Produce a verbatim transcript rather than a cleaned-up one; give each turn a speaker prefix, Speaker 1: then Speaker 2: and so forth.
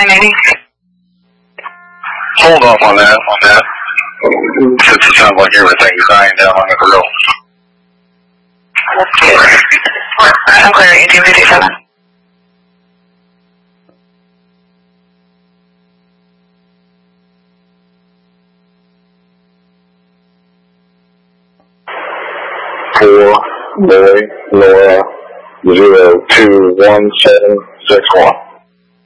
Speaker 1: nine eighty.
Speaker 2: Hold off on that, on that. Since it sounds like everything's dying down on the grill.
Speaker 1: I'm clear, eighteen fifty-seven.
Speaker 2: Four, Lori, Laura, zero, two, one, seven, six, one.